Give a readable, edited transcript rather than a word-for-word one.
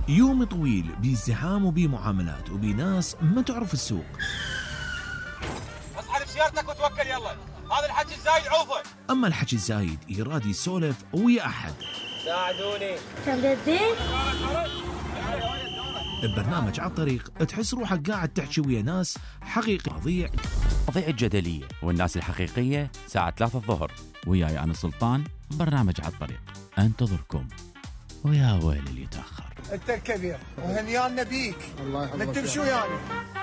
يوم طويل بازدحام وبمعاملات وبناس ما تعرف السوق. اصحى بسيارتك وتوكل يلا، هذا الحكي الزايد عوفه. اما الحكي الزايد يراد يسولف ويا احد. ساعدوني. تمدين؟ ببرنامج على الطريق تحس روحك قاعد تحكي ويا ناس حقيقي. مواضيع الجدلية والناس الحقيقية الساعة 3 الظهر. وياي أنا سلطان، برنامج على الطريق انتظركم. ويا ويل اللي يتأخر. انت الكبير وهنيانا بيك. الله يحفظك. من تمشوا يعني